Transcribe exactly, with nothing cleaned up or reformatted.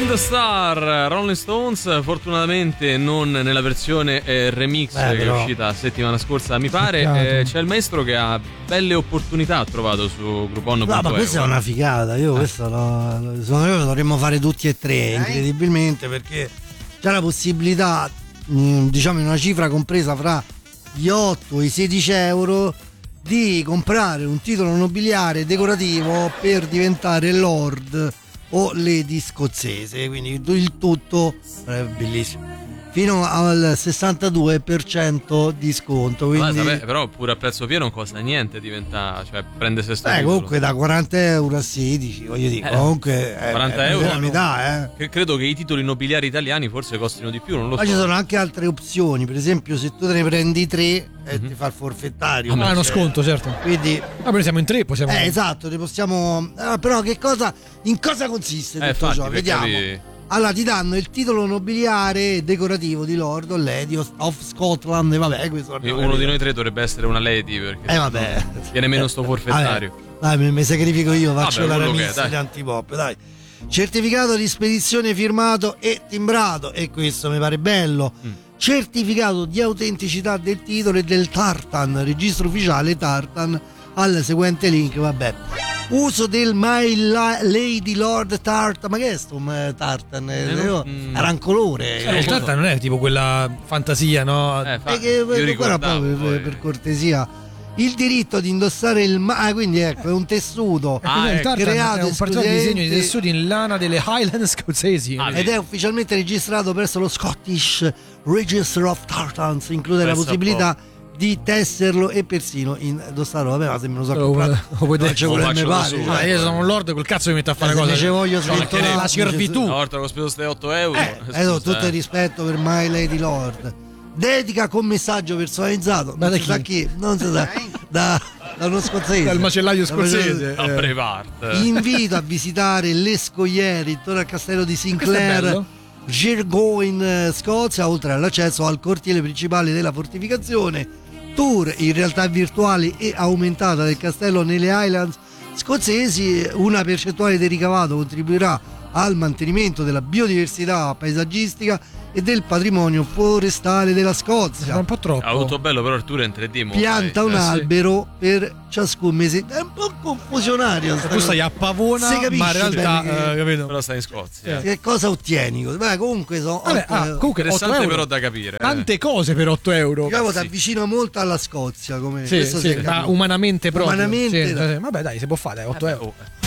the Star, Rolling Stones, fortunatamente non nella versione eh, remix Beh, che però. è uscita settimana scorsa, mi pare. Eh, c'è il maestro che ha belle opportunità trovato su Groupon punto e u. No, ma questa è una figata. Io eh. questo lo, secondo me lo dovremmo fare tutti e tre, eh? incredibilmente, perché c'è la possibilità, diciamo in una cifra compresa fra gli otto e i sedici euro, di comprare un titolo nobiliare decorativo per diventare lord o lady scozzese, quindi il tutto è bellissimo, fino al sessantadue per cento di sconto, quindi... Ma, vabbè, però pure a prezzo pieno non costa niente, diventa, cioè prende se stesso. Eh, comunque da quaranta euro a sedici, voglio dire, eh, comunque quaranta è, euro è la metà, eh. Credo che i titoli nobiliari italiani forse costino di più, non lo Ma so. ci sono anche altre opzioni, per esempio se tu te ne prendi tre e mm-hmm. ti fa il forfettario. Ah, ma è uno sconto, certo. Quindi ah, noi siamo in tre, possiamo. Eh, esatto, ne possiamo. Ah, però che cosa. In cosa consiste eh, tutto fatti, ciò? Vediamo. Capi... Allora ti danno il titolo nobiliare decorativo di Lord o Lady of Scotland. E vabbè, questo e uno di noi tre dovrebbe essere una lady, perché eh vabbè. viene meno sto forfettario. Vabbè, dai, mi sacrifico io, faccio vabbè, la remix di Antipop, dai. Certificato di spedizione firmato e timbrato, e questo mi pare bello. Mm. Certificato di autenticità del titolo e del Tartan, registro ufficiale Tartan, al seguente link, vabbè. Uso del My La- Lady Lord Tartan, ma che è sto um, Tartan? Eh, no, mm. Arancolore. Eh, il Tartan non è tipo quella fantasia, no? Eh, fa- e che, io guarda, poi, per, per cortesia. Il diritto di indossare il ma- ah, quindi ecco, è un tessuto ah, il Tartan creato è un particolare disegno di tessuti in lana delle Highland scozzesi ah, ed è ufficialmente registrato presso lo Scottish Register of Tartans, include Pensa la possibilità di tesserlo e persino indossarlo. Vabbè, ma se me lo so comprato non c'è quello che mi pare, cioè, io sono un lord, col cazzo mi metto a fare eh, cose, se voglio cioè, la servitù. Una volta che ho speso queste otto euro eh, eh, no, tutto il rispetto per My Lady Lord. Dedica con messaggio personalizzato, non si sa chi, non si sa, da, da uno scozzese, dal macellaio scozzese, da Brevard. Invito a visitare le scogliere intorno al castello di Sinclair Girgo in Scozia, oltre all'accesso al cortile principale della fortificazione, tour in realtà virtuale e aumentata del castello nelle Highlands scozzesi. Una percentuale del ricavato contribuirà al mantenimento della biodiversità paesaggistica e del patrimonio forestale della Scozia. È un po' troppo. Ha avuto bello, però il tour è in tre D. Pianta un eh, albero sì. per ciascun mese. È un po' confusionario. Tu stai a Pavona, ma in realtà che, eh, capito? Però stai in Scozia. Che cosa ottieni? Beh, comunque sono Vabbè, otto, ah, comunque interessante però da capire. Tante cose per otto euro. Diciamo, sì. ti avvicina molto alla Scozia, come sì, sì, ma umanamente proprio. Umanamente, sì, da... vabbè, dai, si può fare, otto euro.